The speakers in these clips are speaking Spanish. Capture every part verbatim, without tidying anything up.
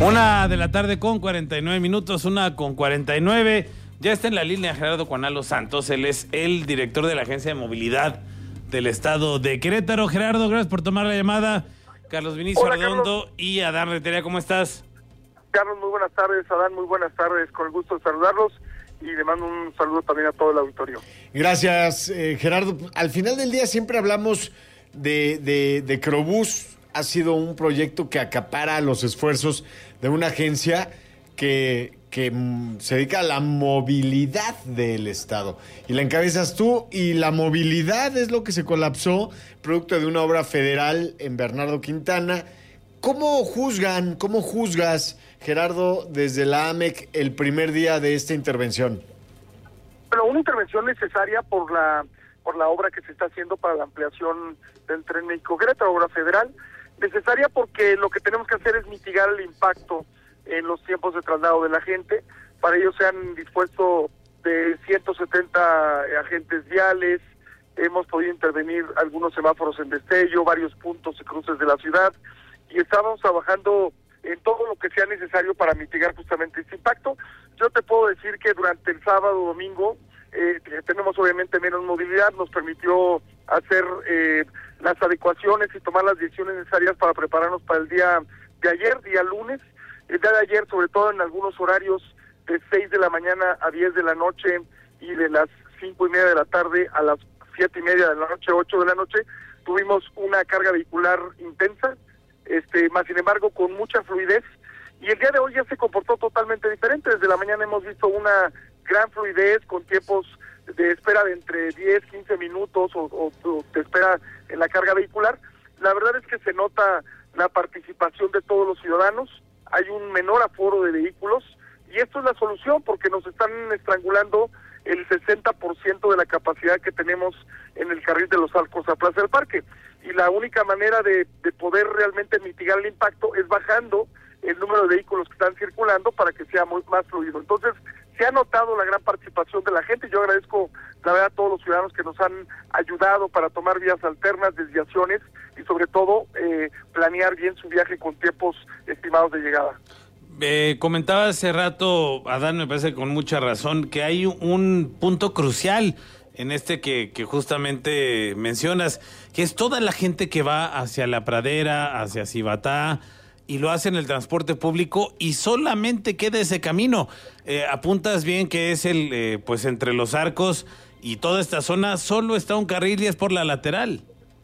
Una de la tarde con cuarenta y nueve minutos, una con cuarenta y nueve. Ya está en la línea Gerardo Cuanalo Santos. Él es el director de la Agencia de Movilidad del Estado de Querétaro. Gerardo, gracias por tomar la llamada. Carlos Vinicio Hola, Arredondo Carlos. y Adán Rentería, ¿cómo estás? Carlos, muy buenas tardes. Adán, muy buenas tardes. Con el gusto de saludarlos y le mando un saludo también a todo el auditorio. Gracias, eh, Gerardo. Al final del día siempre hablamos de, de, de Crobús. Ha sido un proyecto que acapara los esfuerzos de una agencia que, que mm, se dedica a la movilidad del Estado. Y la encabezas tú, y la movilidad es lo que se colapsó, producto de una obra federal en Bernardo Quintana. ¿Cómo juzgan, cómo juzgas, Gerardo, desde la A M E C el primer día de esta intervención? Pero una intervención necesaria por la por la obra que se está haciendo para la ampliación del Tren México-Querétaro, obra federal. Necesaria porque lo que tenemos que hacer es mitigar el impacto en los tiempos de traslado de la gente. Para ello se han dispuesto de ciento setenta agentes viales, hemos podido intervenir algunos semáforos en destello, varios puntos y cruces de la ciudad, y estamos trabajando en todo lo que sea necesario para mitigar justamente este impacto. Yo te puedo decir que durante el sábado, domingo, eh, tenemos obviamente menos movilidad, nos permitió hacer eh, las adecuaciones y tomar las decisiones necesarias para prepararnos para el día de ayer, día lunes. El día de ayer, sobre todo en algunos horarios de seis de la mañana a diez de la noche y de las cinco y media de la tarde a las siete y media de la noche, ocho de la noche, tuvimos una carga vehicular intensa, este, más sin embargo con mucha fluidez, y el día de hoy ya se comportó totalmente diferente. Desde la mañana hemos visto una gran fluidez con tiempos de espera de entre diez, quince minutos o, o, o de espera en la carga vehicular. La verdad es que se nota la participación de todos los ciudadanos, hay un menor aforo de vehículos, y esto es la solución porque nos están estrangulando el sesenta por ciento de la capacidad que tenemos en el carril de los Arcos a Plaza del Parque, y la única manera de, de poder realmente mitigar el impacto es bajando el número de vehículos que están circulando para que sea muy más fluido. Entonces, se ha notado la gran participación de la gente. Yo agradezco, la verdad, a todos los ciudadanos que nos han ayudado para tomar vías alternas, desviaciones y sobre todo eh, planear bien su viaje con tiempos estimados de llegada. Eh, comentaba hace rato, Adán, me parece con mucha razón, que hay un punto crucial en este que, que justamente mencionas, que es toda la gente que va hacia La Pradera, hacia Cibatá, y lo hace en el transporte público y solamente queda ese camino. Eh, apuntas bien que es el, eh, pues entre los Arcos y toda esta zona, solo está un carril y es por la lateral.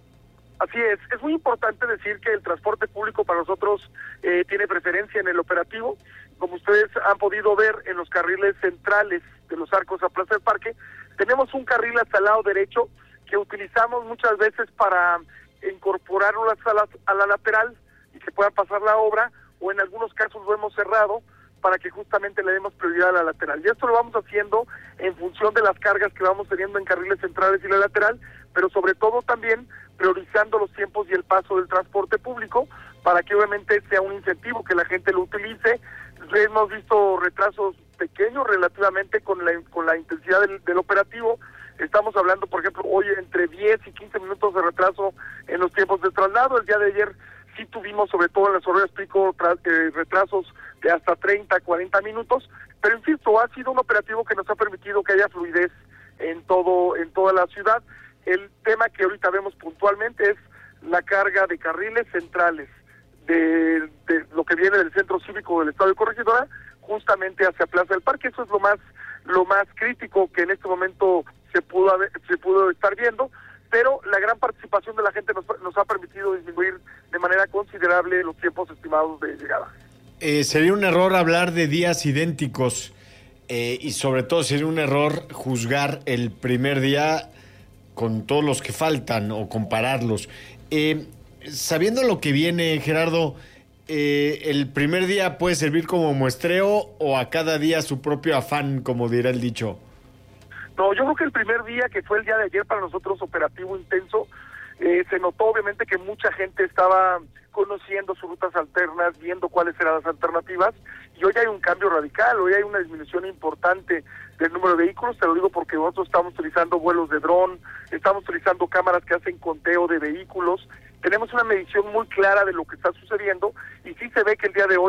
Así es, es muy importante decir que el transporte público para nosotros eh, tiene preferencia en el operativo. Como ustedes han podido ver en los carriles centrales de los Arcos a Plaza del Parque, tenemos un carril hasta el lado derecho que utilizamos muchas veces para incorporarlo a la, a la lateral y que pueda pasar la obra, o en algunos casos lo hemos cerrado para que justamente le demos prioridad a la lateral. Y esto lo vamos haciendo en función de las cargas que vamos teniendo en carriles centrales y la lateral, pero sobre todo también priorizando los tiempos y el paso del transporte público para que obviamente sea un incentivo que la gente lo utilice. Hemos visto retrasos pequeños relativamente con la, con la intensidad del, del operativo. Estamos hablando, por ejemplo, hoy entre diez y quince minutos de retraso en los tiempos de traslado. El día de ayer sí tuvimos, sobre todo en las horarias pico, eh, retrasos de hasta treinta, cuarenta minutos, pero insisto, ha sido un operativo que nos ha permitido que haya fluidez en todo, en toda la ciudad. El tema que ahorita vemos puntualmente es la carga de carriles centrales de, de lo que viene del centro cívico del Estadio Corregidora, justamente hacia Plaza del Parque. Eso es lo más, lo más crítico que en este momento se pudo haber, se pudo estar viendo, pero la gran participación de la gente nos, nos ha permitido disminuir de manera considerable los tiempos estimados de llegada. Eh, sería un error hablar de días idénticos eh, y sobre todo sería un error juzgar el primer día con todos los que faltan o compararlos. Eh, sabiendo lo que viene, Gerardo, eh, ¿el primer día puede servir como muestreo o a cada día su propio afán, como dirá el dicho? No, yo creo que el primer día, que fue el día de ayer para nosotros, operativo intenso, eh, se notó obviamente que mucha gente estaba conociendo sus rutas alternas, viendo cuáles eran las alternativas, y hoy hay un cambio radical, hoy hay una disminución importante del número de vehículos. Te lo digo porque nosotros estamos utilizando vuelos de dron, estamos utilizando cámaras que hacen conteo de vehículos, tenemos una medición muy clara de lo que está sucediendo, y sí se ve que el día de hoy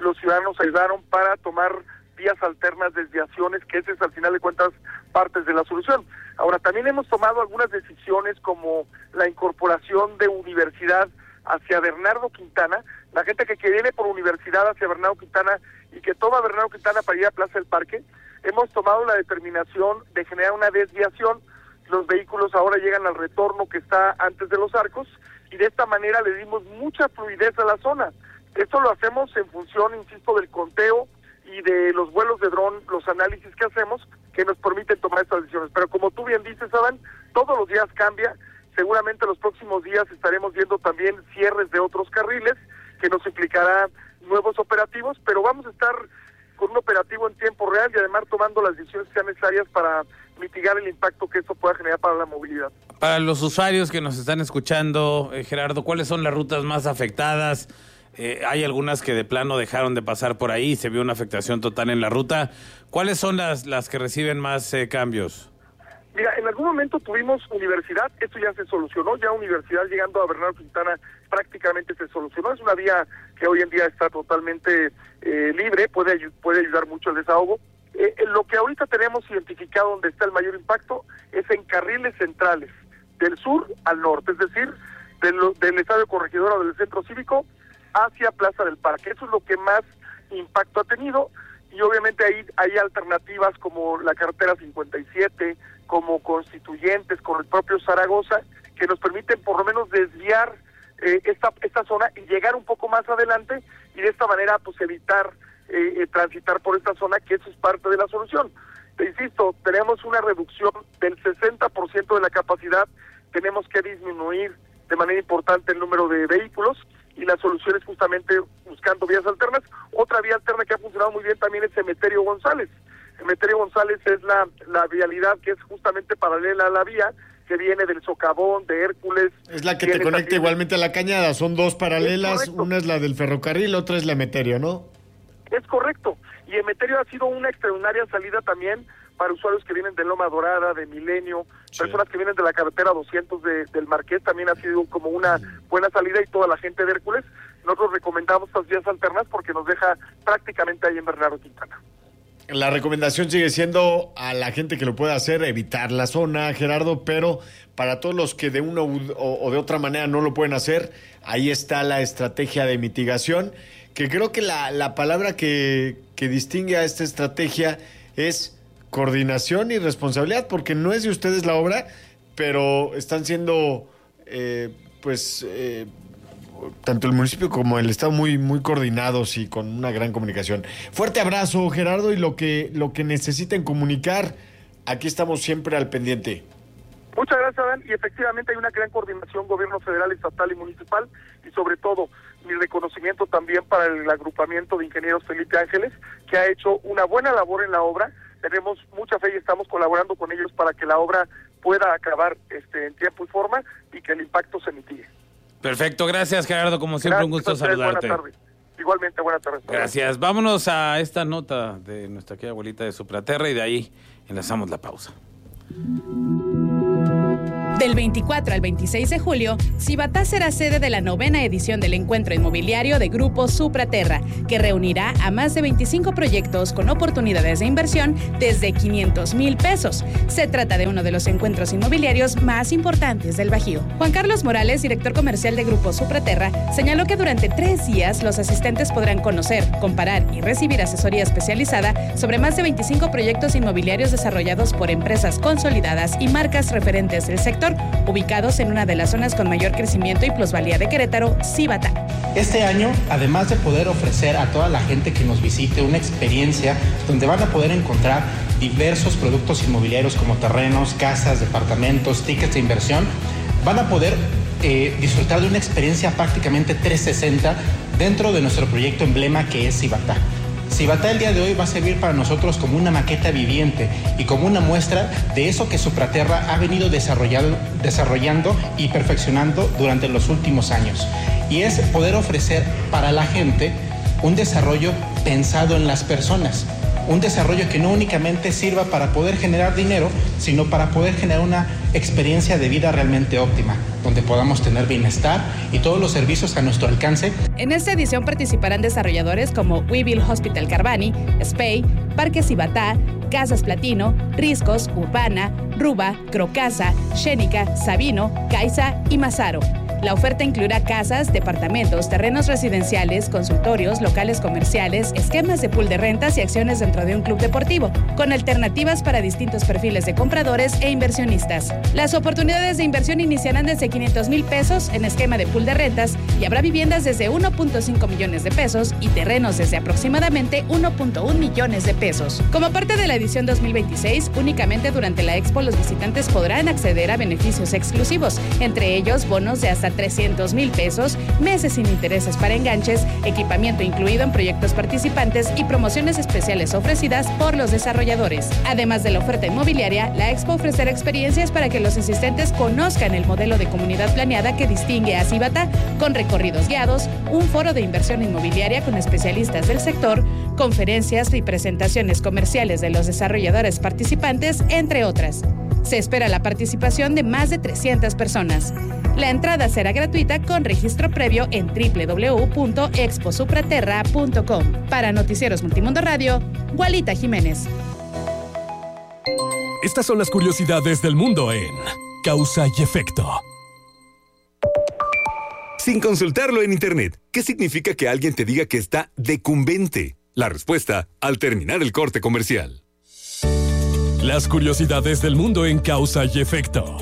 los ciudadanos ayudaron para tomar vías alternas, desviaciones, que ese es al final de cuentas partes de la solución. Ahora, también hemos tomado algunas decisiones como la incorporación de universidad hacia Bernardo Quintana, la gente que viene por universidad hacia Bernardo Quintana y que toma Bernardo Quintana para ir a Plaza del Parque, hemos tomado la determinación de generar una desviación. Los vehículos ahora llegan al retorno que está antes de los arcos y de esta manera le dimos mucha fluidez a la zona. Esto lo hacemos en función, insisto, del conteo y de los vuelos de dron, los análisis que hacemos que nos permiten tomar estas decisiones. Pero como tú bien dices, Adán, todos los días cambia. Seguramente los próximos días estaremos viendo también cierres de otros carriles que nos implicará nuevos operativos, pero vamos a estar con un operativo en tiempo real y además tomando las decisiones que sean necesarias para mitigar el impacto que esto pueda generar para la movilidad. Para los usuarios que nos están escuchando, eh, Gerardo, ¿cuáles son las rutas más afectadas? Eh, hay algunas que de plano dejaron de pasar por ahí, se vio una afectación total en la ruta. ¿Cuáles son las, las que reciben más eh, cambios? Mira, en algún momento tuvimos universidad, esto ya se solucionó, ya universidad llegando a Bernardo Quintana prácticamente se solucionó, es una vía que hoy en día está totalmente eh, libre, puede, puede ayudar mucho al desahogo. Eh, lo que ahorita tenemos identificado donde está el mayor impacto es en carriles centrales, del sur al norte, es decir, del, del Estadio Corregidora o del Centro Cívico hacia Plaza del Parque. Eso es lo que más impacto ha tenido y obviamente ahí hay alternativas como la carretera cincuenta y siete, como Constituyentes, con el propio Zaragoza, que nos permiten por lo menos desviar eh, esta esta zona y llegar un poco más adelante y de esta manera pues evitar eh, eh, transitar por esta zona, que eso es parte de la solución. Te insisto, tenemos una reducción del sesenta por ciento de la capacidad, tenemos que disminuir de manera importante el número de vehículos y la solución es justamente buscando vías alternas. Otra vía alterna que ha funcionado muy bien también es Emeterio González. Emeterio González es la, la vialidad que es justamente paralela a la vía, que viene del Socavón, de Hércules. Es la que te conecta también igualmente a la Cañada, son dos paralelas, es una es la del ferrocarril, otra es la Emeterio, ¿no? Es correcto, y Emeterio ha sido una extraordinaria salida también para usuarios que vienen de Loma Dorada, de Milenio, sí. Personas que vienen de la carretera doscientos de, del Marqués, también ha sido como una buena salida, y toda la gente de Hércules. Nosotros recomendamos estas vías alternas porque nos deja prácticamente ahí en Bernardo Quintana. La recomendación sigue siendo a la gente que lo pueda hacer, evitar la zona, Gerardo, pero para todos los que de una o de otra manera no lo pueden hacer, ahí está la estrategia de mitigación, que creo que la, la palabra que, que distingue a esta estrategia es coordinación y responsabilidad, porque no es de ustedes la obra, pero están siendo, eh, pues... Eh, tanto el municipio como el estado muy muy coordinados y con una gran comunicación. Fuerte abrazo, Gerardo, y lo que lo que necesiten comunicar, aquí estamos siempre al pendiente. Muchas gracias, Adán, y efectivamente hay una gran coordinación gobierno federal, estatal y municipal, y sobre todo mi reconocimiento también para el agrupamiento de ingenieros Felipe Ángeles, que ha hecho una buena labor en la obra. Tenemos mucha fe y estamos colaborando con ellos para que la obra pueda acabar este, en tiempo y forma y que el impacto se mitigue. Perfecto, gracias, Gerardo, como siempre. Gracias, un gusto saludarte. Buenas tardes. Igualmente, buenas tardes. Gracias. Vámonos a esta nota de nuestra querida abuelita de Supraterra y de ahí enlazamos la pausa. Del veinticuatro al veintiséis de julio, Cibatá será sede de la novena edición del Encuentro Inmobiliario de Grupo Supraterra, que reunirá a más de veinticinco proyectos con oportunidades de inversión desde quinientos mil pesos. Se trata de uno de los encuentros inmobiliarios más importantes del Bajío. Juan Carlos Morales, director comercial de Grupo Supraterra, señaló que durante tres días los asistentes podrán conocer, comparar y recibir asesoría especializada sobre más de veinticinco proyectos inmobiliarios desarrollados por empresas consolidadas y marcas referentes del sector, ubicados en una de las zonas con mayor crecimiento y plusvalía de Querétaro, Cibatá. Este año, además de poder ofrecer a toda la gente que nos visite una experiencia donde van a poder encontrar diversos productos inmobiliarios como terrenos, casas, departamentos, tickets de inversión, van a poder eh, disfrutar de una experiencia prácticamente trescientos sesenta dentro de nuestro proyecto emblema que es Cibatá. Cibatá el día de hoy va a servir para nosotros como una maqueta viviente y como una muestra de eso que Supraterra ha venido desarrollando, desarrollando y perfeccionando durante los últimos años. Y es poder ofrecer para la gente un desarrollo pensado en las personas. un desarrollo que no únicamente sirva para poder generar dinero, sino para poder generar una experiencia de vida realmente óptima, donde podamos tener bienestar y todos los servicios a nuestro alcance. En esta edición participarán desarrolladores como Weevil Hospital Carbani, Spey, Parques Cibatá, Casas Platino, Riscos, Urbana, Ruba, Crocasa, Xénica, Sabino, Caixa y Mazaro. La oferta incluirá casas, departamentos, terrenos residenciales, consultorios, locales comerciales, esquemas de pool de rentas y acciones dentro de un club deportivo, con alternativas para distintos perfiles de compradores e inversionistas. Las oportunidades de inversión iniciarán desde quinientos mil pesos en esquema de pool de rentas y habrá viviendas desde uno punto cinco millones de pesos y terrenos desde aproximadamente uno punto uno millones de pesos. Como parte de la edición dos mil veintiséis, únicamente durante la expo los visitantes podrán acceder a beneficios exclusivos, entre ellos bonos de hasta trescientos mil pesos, meses sin intereses para enganches, equipamiento incluido en proyectos participantes y promociones especiales ofrecidas por los desarrolladores. Además de la oferta inmobiliaria, la expo ofrecerá experiencias para que los asistentes conozcan el modelo de comunidad planeada que distingue a Cibatá, con recorridos guiados, un foro de inversión inmobiliaria con especialistas del sector, conferencias y presentaciones comerciales de los desarrolladores participantes, entre otras. Se espera la participación de más de trescientas personas. La entrada será gratuita con registro previo en doble u doble u doble u punto expo supraterra punto com. Para Noticieros Multimundo Radio, Gualita Jiménez. Estas son las curiosidades del mundo en Causa y Efecto. Sin consultarlo en internet, ¿qué significa que alguien te diga que está decumbente? La respuesta al terminar el corte comercial. Las curiosidades del mundo en Causa y Efecto.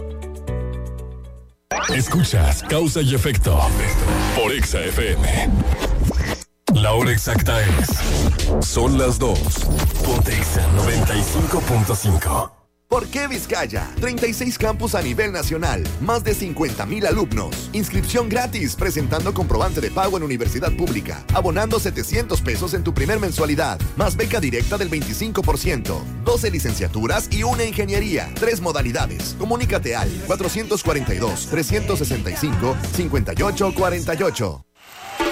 Escuchas Causa y Efecto por Exa F M. La hora exacta es... Son las dos. Ponte Exa noventa y cinco punto cinco. ¿Por qué Vizcaya? treinta y seis campus a nivel nacional, más de cincuenta mil alumnos. Inscripción gratis, presentando comprobante de pago en universidad pública, abonando setecientos pesos en tu primer mensualidad, más beca directa del veinticinco por ciento, doce licenciaturas y una ingeniería, tres modalidades. Comunícate al cuatro cuatro dos, tres seis cinco, cinco ocho cuatro ocho.